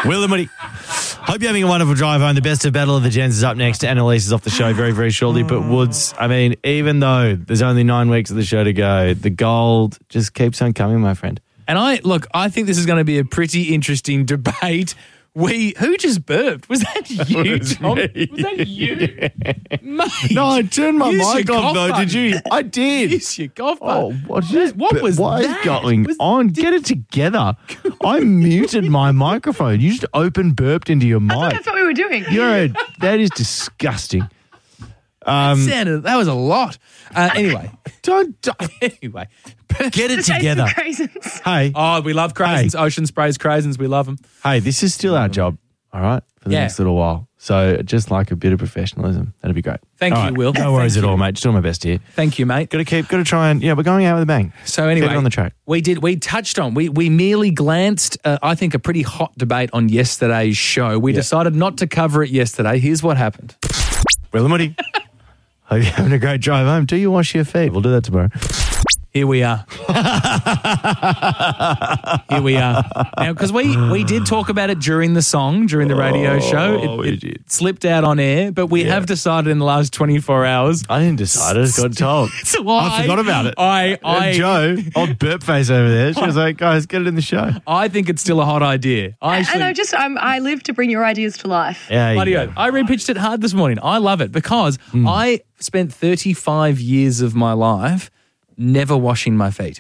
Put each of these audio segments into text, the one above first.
Will and Woody. Hope you're having a wonderful drive home. The best of Battle of the Gens is up next. Annalise is off the show very, very shortly. But Woods, I mean, even though there's only 9 weeks of the show to go, the gold just keeps on coming, my friend. And I think this is going to be a pretty interesting debate. Who just burped? Was that you, Tom? Was that you? Mate, No, I turned my use mic your off, cough though. button. Did you? I did. Use your cough Oh, button. what was what that? is going on? Get it together. I muted my microphone. You just burped into your mic. That's what we were doing. That is disgusting. That was a lot. Anyway, Don't anyway. get it The taste of together. craisins. Hey, Oh, we love craisins. Ocean Sprays craisins. We love them. hey, this is still our job, all right, for the Yeah. next little while. So just like a bit of professionalism, that'd be great. Thank All you, right. Will. No worries Thank at you. all, mate. Just doing my best here. Thank you, mate. Got to try and we're going out with a bang. So anyway, Keep it on the track. We touched on, we merely glanced, I think, a pretty hot debate on yesterday's show. We decided not to cover it yesterday. Here's what happened. Will and Woody. Hope you're having a great drive home. Do you wash your feet? We'll do that tomorrow. Here we are. Here we are. Now, because we did talk about it during the radio show. we It did. slipped out on air, but we have decided in the last 24 hours. I didn't decide. I just got told. So I forgot about it. And Joe, old burp face over there, she was like, guys, get it in the show. I think it's still a hot idea. I live to bring your ideas to life. Yeah, Bloody oath. I repitched it hard this morning. I love it because I spent 35 years of my life never washing my feet.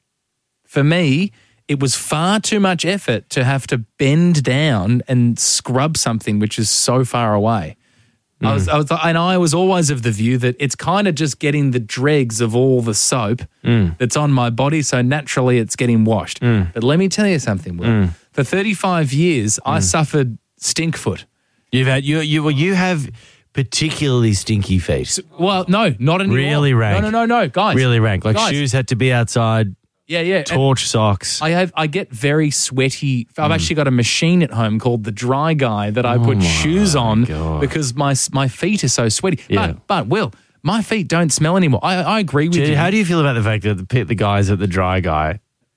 For me, it was far too much effort to have to bend down and scrub something which is so far away. I was always of the view that it's kind of just getting the dregs of all the soap that's on my body, so naturally it's getting washed. But let me tell you something, Will. For 35 years, I suffered stink foot. You have particularly stinky feet. Well, no, not anymore. Really rank. No, guys. Really rank. Like Guys. shoes had to be outside, Yeah. torch socks. I get very sweaty. I've actually got a machine at home called the Dry Guy that I put shoes on God. because my feet are so sweaty. Yeah. But Will, my feet don't smell anymore. I agree with you. How do you feel about the fact that the guys at the Dry Guy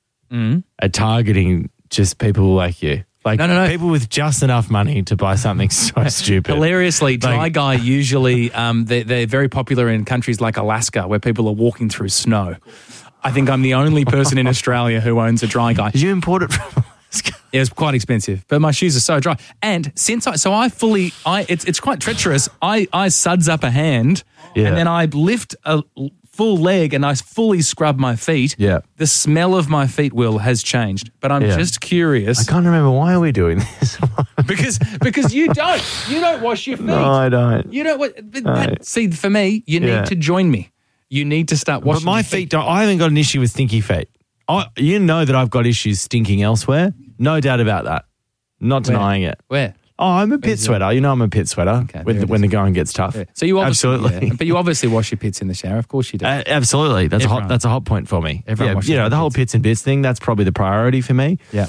are targeting just people like you? Like No. people with just enough money to buy something so stupid. Hilariously, Dry Guy usually they're very popular in countries like Alaska where people are walking through snow. I think I'm the only person in Australia who owns a Dry Guy. Did you import it from Alaska? Yeah, it's quite expensive, but my shoes are so dry. And since it's quite treacherous. I suds up a hand and then I lift a full leg and I fully scrub my feet. Yeah. The smell of my feet, Will, has changed. But I'm just curious. I can't remember why are we doing this. because you don't wash your feet. No, I don't. You don't. See, for me, you need to join me. You need to start washing. But my feet don't. I haven't got an issue with stinky feet. You know that I've got issues stinking elsewhere. No doubt about that. Not denying it. Where? Oh, I'm a pit sweater. You know I'm a pit sweater when the going gets tough. Yeah. So you obviously, absolutely. but you obviously wash your pits in the shower. Of course you do. Absolutely. That's a hot point for me. Everyone washes their the whole pits and bits thing, that's probably the priority for me. Yeah.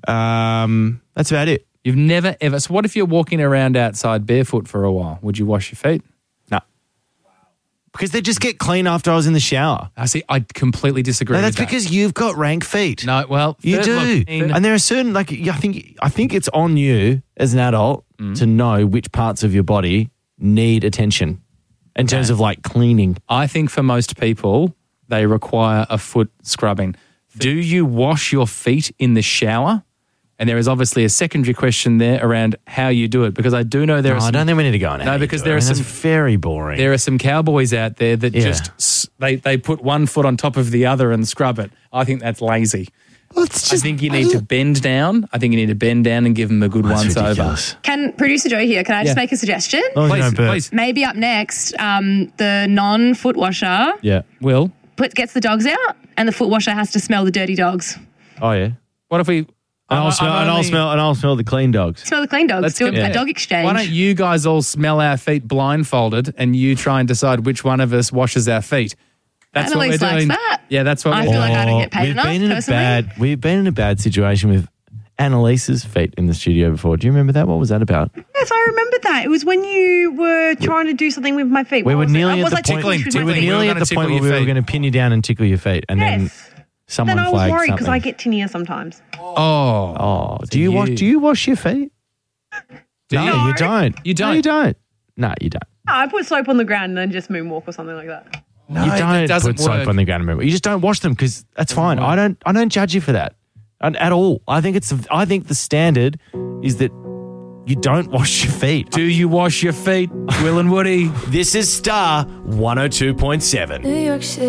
That's about it. You've never ever. So what if you're walking around outside barefoot for a while? Would you wash your feet? No. Because they just get clean after I was in the shower. I see. I completely disagree. No, that's with that. because you've got rank feet. No, well, You do. And there are certain, I think it's on you as an adult to know which parts of your body need attention in terms of like cleaning. I think for most people, they require a foot scrubbing. Do you wash your feet in the shower? And there is obviously a secondary question there around how you do it, because I do know there are some, I don't think we need to go on. No, because there are some very boring. There are some cowboys out there that just they put one foot on top of the other and scrub it. I think that's lazy. Well, it's just, I think you need to bend down. I think you need to bend down and give them a good once over. Can producer Joe here? Can I just make a suggestion? Oh, Please. Maybe up next, the non-foot washer Will. gets the dogs out, and the foot washer has to smell the dirty dogs. Oh yeah. What if we? I'll smell the clean dogs. Smell the clean dogs. Let's do get a dog exchange. Why don't you guys all smell our feet blindfolded, and you try and decide which one of us washes our feet? That's what we're Annalise likes doing. that. Yeah, that's what I we're feel doing. like I don't get paid enough, We've been in a bad situation with Annalise's feet in the studio before. Do you remember that? What was that about? Yes, I remember that. It was when you were trying to do something with my feet. We were nearly at the tickling? point. We were nearly at the point where we were going to pin you down and tickle your feet, and then someone Then I was flagged worried because something. I get tinea sometimes. Oh, Do you wash your feet? No, you? you don't. You don't? No, you don't. No, you don't. No, I put soap on the ground and then just moonwalk or something like that. No, You that don't doesn't put soap work. on the ground and remove it. You just don't wash them because that's fine. work. I don't judge you for that at all. I think the standard is that you don't wash your feet. Do you wash your feet, Will and Woody? This is Star 102.7. New York City.